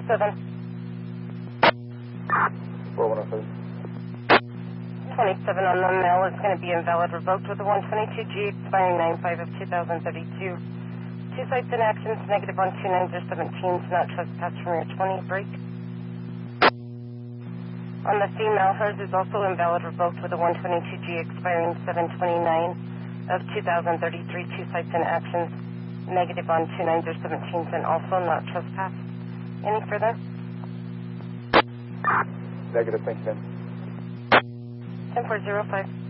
4107. 27 on the mail is going to be invalid, revoked with a 122G expiring 9/5 of 2032. 2 sites in actions, negative on 29s or 17s, not trespass from your 20, break. On the female, hers is also invalid, revoked with a 122G expiring 7/29 of 2033. 2 sites in actions, negative on 29s or 17s, and also not trespass. Any further? Negative, thank you, ma'am. 10405.